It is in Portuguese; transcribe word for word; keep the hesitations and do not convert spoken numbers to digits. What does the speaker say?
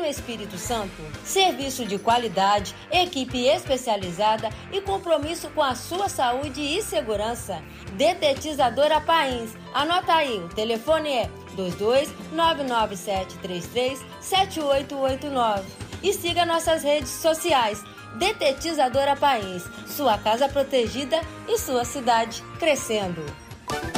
no Espírito Santo. Serviço de qualidade, equipe especializada e compromisso com a sua saúde e segurança. Detetizadora Pains. Anota aí, o telefone é dois dois nove nove sete três três sete oito oito nove. E siga nossas redes sociais. Detetizadora Pains. Sua casa protegida e sua cidade crescendo.